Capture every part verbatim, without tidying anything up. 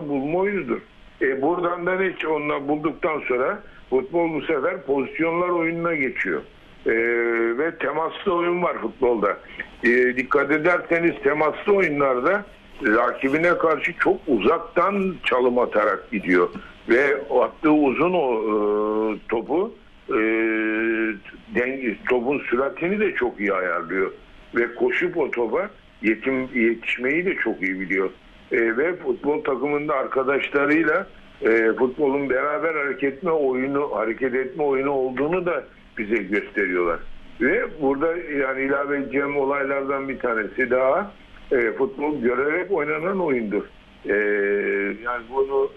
bulma oyunudur. E buradan da ne onunla bulduktan sonra futbol bu sefer pozisyonlar oyununa geçiyor. E, ve temaslı oyun var futbolda. E, dikkat ederseniz temaslı oyunlarda rakibine karşı çok uzaktan çalım atarak gidiyor. Ve attığı uzun o e, topu e, denge, topun süratini de çok iyi ayarlıyor. Ve koşup o topa yetim, yetişmeyi de çok iyi biliyor. E, ve futbol takımında arkadaşlarıyla e, futbolun beraber hareket etme oyunu, hareket etme oyunu olduğunu da bize gösteriyorlar. Ve burada yani ilave edeceğim olaylardan bir tanesi daha e, futbol görerek oynanan oyundur. E, yani bunu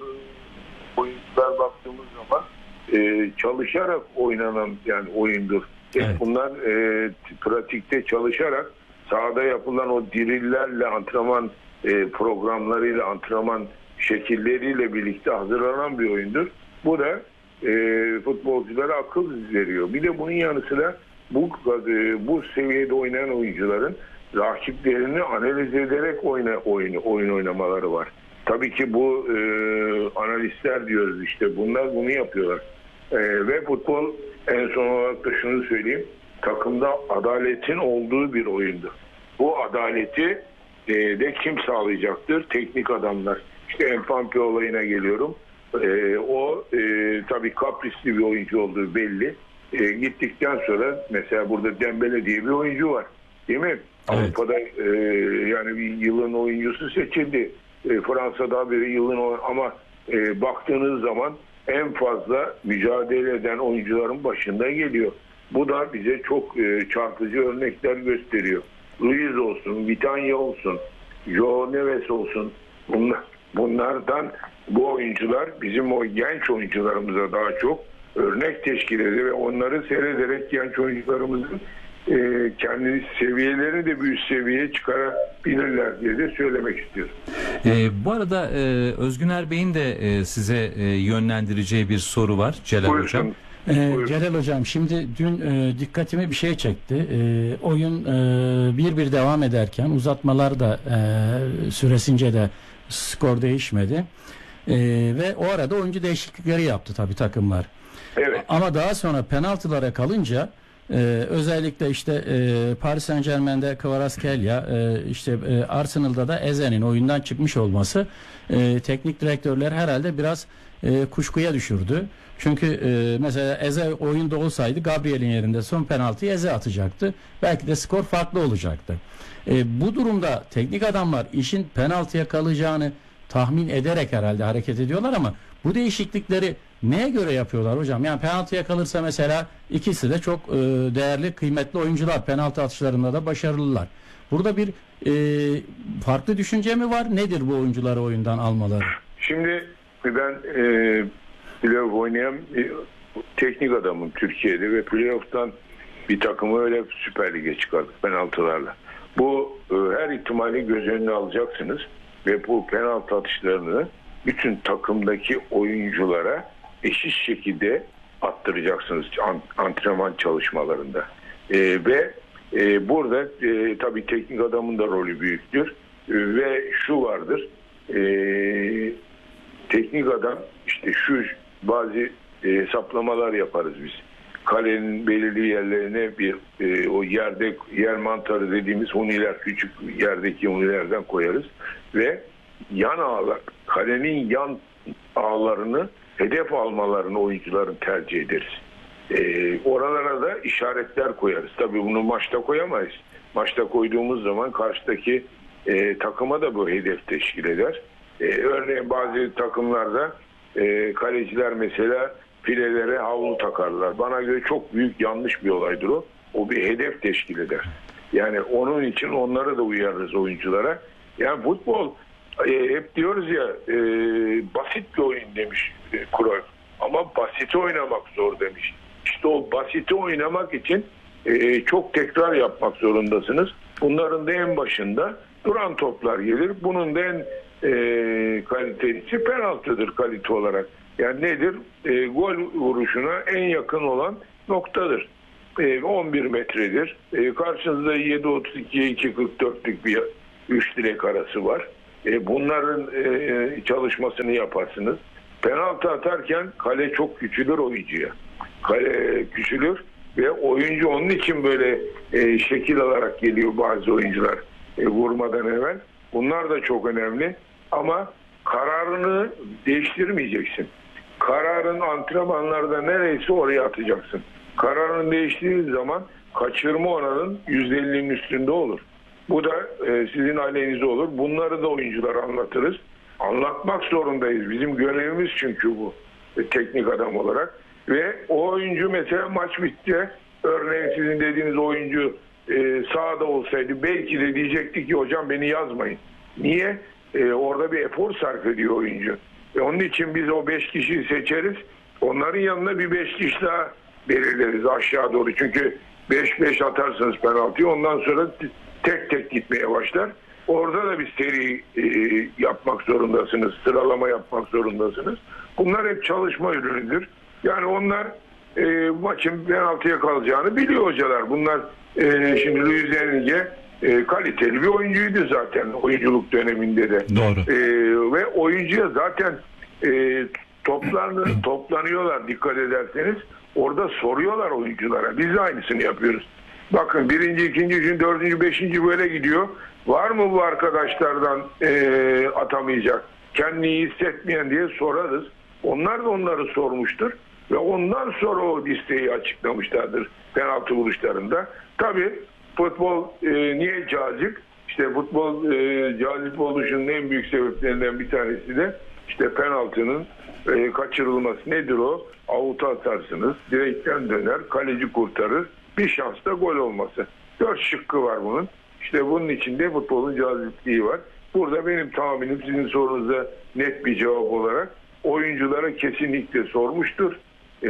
oyuncular baktığımız zaman e, çalışarak oynanan yani oyundur. Evet. Bunlar e, pratikte çalışarak sahada yapılan o dirillerle, antrenman e, programlarıyla, antrenman şekilleriyle birlikte hazırlanan bir oyundur. Bu da e, futbolculara akıl veriyor. Bir de bunun yanı sıra bu e, bu seviyede oynayan oyuncuların rakiplerini analiz ederek oyna, oyunu, oyun oynamaları var. Tabii ki bu e, analistler diyoruz işte. Bunlar bunu yapıyorlar. E, ve futbol en son olarak da şunu söyleyeyim. Takımda adaletin olduğu bir oyundur. Bu adaleti e, de kim sağlayacaktır? Teknik adamlar. İşte Empampe olayına geliyorum. E, o e, tabii kaprisli bir oyuncu olduğu belli. E, gittikten sonra mesela burada Dembele diye bir oyuncu var. Değil mi? Evet. Avrupa'da e, yani bir yılın oyuncusu seçildi. E, Fransa'da bir yılın oyuncusu ama e, baktığınız zaman en fazla mücadele eden oyuncuların başında geliyor. Bu da bize çok e, çarpıcı örnekler gösteriyor. Luiz olsun, Vitanya olsun, Joao Neves olsun. Bunlar, bunlardan bu oyuncular bizim o genç oyuncularımıza daha çok örnek teşkil ediyor ve onları seyrederek genç oyuncularımızın e, kendi seviyelerini de bir üst seviyeye çıkarabilirler diye de söylemek istiyorum. E, bu arada e, Özgüner Bey'in de e, size e, yönlendireceği bir soru var Celal Buyurun. Hocam. Ee, Celal Hocam şimdi dün e, dikkatimi bir şey çekti. E, oyun e, bir bir devam ederken uzatmalar da e, süresince de skor değişmedi. E, ve o arada oyuncu değişiklikleri yaptı tabii takımlar. Evet. Ama daha sonra penaltılara kalınca e, özellikle işte e, Paris Saint-Germain'de Kvaratskhelia, e, işte e, Arsenal'da da Eze'nin oyundan çıkmış olması e, teknik direktörler herhalde biraz e, kuşkuya düşürdü. Çünkü e, mesela Eze oyunda olsaydı Gabriel'in yerinde son penaltıyı Eze atacaktı. Belki de skor farklı olacaktı. E, bu durumda teknik adamlar işin penaltıya kalacağını tahmin ederek herhalde hareket ediyorlar ama bu değişiklikleri neye göre yapıyorlar hocam? Yani penaltıya kalırsa mesela ikisi de çok e, değerli, kıymetli oyuncular. Penaltı atışlarında da başarılılar. Burada bir e, farklı düşünce mi var? Nedir bu oyuncuları oyundan almaları? Şimdi ben e, playoff oynayan bir teknik adamım Türkiye'de ve playoff'tan bir takımı öyle Süper Lig'e çıkardık penaltılarla. Bu e, her ihtimali göz önüne alacaksınız ve bu penaltı atışlarını bütün takımdaki oyunculara eşit şekilde attıracaksınız antrenman çalışmalarında. E, ve e, burada e, tabii teknik adamın da rolü büyüktür. E, ve şu vardır. E, teknik adam işte şu bazı e, hesaplamalar yaparız biz. Kalenin belirli yerlerine bir e, o yerde yer mantarı dediğimiz huniler, küçük yerdeki hunilerden koyarız ve yan ağlar, kalenin yan ağlarını hedef almalarını oyuncuların tercih ederiz. E, oralara da işaretler koyarız. Tabii bunu maçta koyamayız. Maçta koyduğumuz zaman karşıdaki e, takıma da bu hedef teşkil eder. E, örneğin bazı takımlarda e, kaleciler mesela filelere havlu takarlar. Bana göre çok büyük yanlış bir olaydır o. O bir hedef teşkil eder. Yani onun için onları da uyarırız oyunculara. Yani futbol e, hep diyoruz ya e, basit bir oyun demiş e, Cruyff. Ama basiti oynamak zor demiş. İşte o basiti oynamak için e, çok tekrar yapmak zorundasınız. Bunların da en başında duran toplar gelir. Bunun da en e, kalitelisi penaltıdır kalite olarak. Yani nedir? E, gol vuruşuna en yakın olan noktadır. E, on bir metredir. E, karşınızda yedi otuz ikiye iki kırk dörtlük bir üç direk arası var. E, bunların e, çalışmasını yaparsınız. Penaltı atarken kale çok küçülür oyuncuya. Kale küçülür ve oyuncu onun için böyle e, şekil alarak geliyor bazı oyuncular e, vurmadan evvel. Bunlar da çok önemli ama kararını değiştirmeyeceksin. Kararın antrenmanlarda nereyse oraya atacaksın. Kararını değiştirdiği zaman kaçırma oranın yüzde ellinin üstünde olur. Bu da e, sizin aleyhinize olur. Bunları da oyunculara anlatırız. Anlatmak zorundayız. Bizim görevimiz çünkü bu. E, teknik adam olarak. Ve o oyuncu mesela maç bitti. Örneğin sizin dediğiniz oyuncu e, sahada olsaydı belki de diyecekti ki hocam beni yazmayın. Niye? E, orada bir efor sarf ediyor oyuncu. E, onun için biz o beş kişiyi seçeriz. Onların yanına bir beş kişi daha belirleriz aşağı doğru. Çünkü beş beş atarsınız penaltıyı. Ondan sonra tek tek gitmeye başlar. Orada da bir seri e, yapmak zorundasınız. Sıralama yapmak zorundasınız. Bunlar hep çalışma ürünüdür. Yani onlar e, maçın penaltıya kalacağını biliyor hocalar. Bunlar e, şimdi Luis Enrique e, kaliteli bir oyuncuydu zaten oyunculuk döneminde de. Doğru. E, ve oyuncuya zaten e, toplan, toplanıyorlar dikkat ederseniz. Orada soruyorlar oyunculara. Biz de aynısını yapıyoruz. Bakın birinci, ikinci, üçüncü, dördüncü, beşinci böyle gidiyor. Var mı bu arkadaşlardan e, atamayacak, kendini iyi hissetmeyen diye sorarız. Onlar da onları sormuştur. Ve ondan sonra o listeyi açıklamışlardır penaltı vuruşlarında. Tabii futbol e, niye cazip? İşte futbol e, cazip oluşunun en büyük sebeplerinden bir tanesi de işte penaltının e, kaçırılması. Nedir o? Avuta atarsınız, direkten döner, kaleci kurtarır. Bir şans da gol olması. Dört şıkkı var bunun. İşte bunun içinde futbolun cazipliği var. Burada benim tahminim sizin sorunuza net bir cevap olarak oyunculara kesinlikle sormuştur e,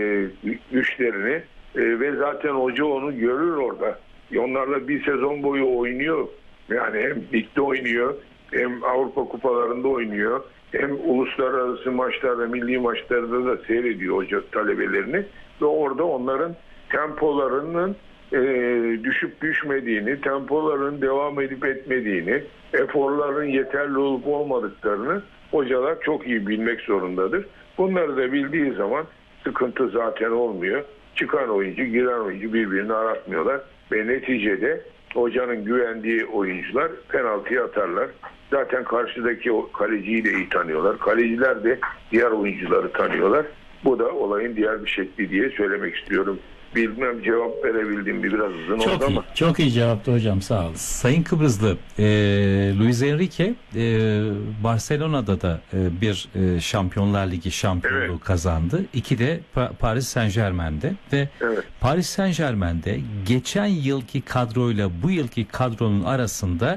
güçlerini e, ve zaten hoca onu görür orada. E, onlarla bir sezon boyu oynuyor. Yani hem ligde oynuyor, hem Avrupa kupalarında oynuyor, hem uluslararası maçlarda, milli maçlarda da seyrediyor hoca talebelerini ve orada onların tempolarının e, düşüp düşmediğini, tempoların devam edip etmediğini, eforların yeterli olup olmadıklarını hocalar çok iyi bilmek zorundadır. Bunları da bildiği zaman sıkıntı zaten olmuyor. Çıkan oyuncu, giren oyuncu birbirini aratmıyorlar ve neticede hocanın güvendiği oyuncular penaltıya atarlar. Zaten karşıdaki o kaleciyi de iyi tanıyorlar. Kaleciler de diğer oyuncuları tanıyorlar. Bu da olayın diğer bir şekli diye söylemek istiyorum. Bilmem cevap verebildim mi, biraz uzun Çok oldu iyi, ama. çok iyi cevaptı hocam, sağ olun. Sayın Kıbrıslı, e, Luis Enrique e, Barcelona'da da e, bir e, Şampiyonlar Ligi şampiyonluğu Evet. kazandı. İki de Pa- Paris Saint-Germain'de ve Evet. Paris Saint-Germain'de geçen yılki kadroyla bu yılki kadronun arasında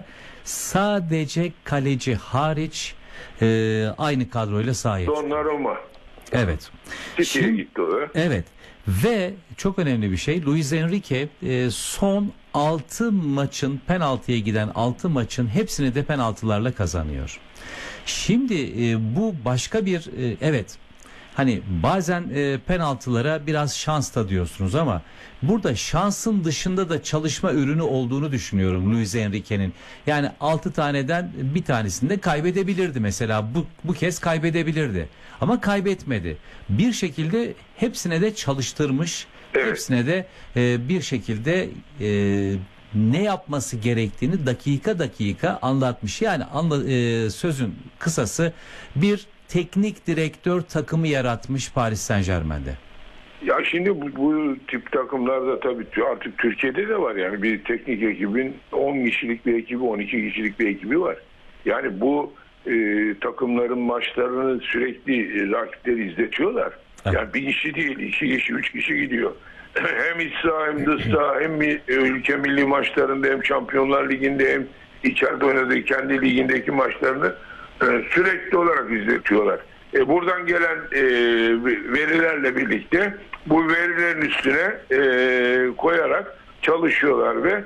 sadece kaleci hariç e, aynı kadroyla sahip. Donnarumma. Evet. City'ye Şimdi- gitti o. Evet ve çok önemli bir şey, Luis Enrique e, son altı maçın, penaltıya giden altı maçın hepsini de penaltılarla kazanıyor. Şimdi e, bu başka bir e, evet, hani bazen e, penaltılara biraz şans da diyorsunuz ama burada şansın dışında da çalışma ürünü olduğunu düşünüyorum Luis Enrique'nin. Yani altı taneden bir tanesini de kaybedebilirdi mesela, bu, bu kez kaybedebilirdi ama kaybetmedi. Bir şekilde hepsine de çalıştırmış, Evet. hepsine de e, bir şekilde e, ne yapması gerektiğini dakika dakika anlatmış. Yani anla, e, sözün kısası bir teknik direktör takımı yaratmış Paris Saint-Germain'de. Ya şimdi bu, bu tip takımlarda tabii artık Türkiye'de de var, yani bir teknik ekibin on kişilik bir ekibi, on iki kişilik bir ekibi var. Yani bu e, takımların maçlarını sürekli e, rakipleri izletiyorlar. Evet. Yani bir kişi değil, iki kişi, üç kişi gidiyor. Hem iç saha hem dış saha, hem mi- ülke milli maçlarında, hem Şampiyonlar Ligi'nde, hem içeride oynadığı kendi ligindeki maçlarını e, sürekli olarak izletiyorlar. E, buradan gelen e, verilerle birlikte bu verilerin üstüne e, koyarak çalışıyorlar ve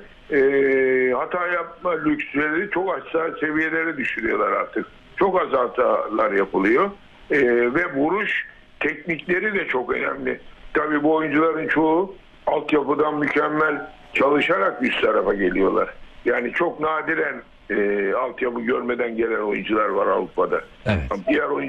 e, hata yapma lüksleri çok aşağı seviyelere düşürüyorlar artık. Çok az hatalar yapılıyor e, ve vuruş teknikleri de çok önemli. Tabii bu oyuncuların çoğu altyapıdan mükemmel çalışarak üst tarafa geliyorlar. Yani çok nadiren e, altyapı görmeden gelen oyuncular var Avrupa'da. Evet. Diğer oyuncular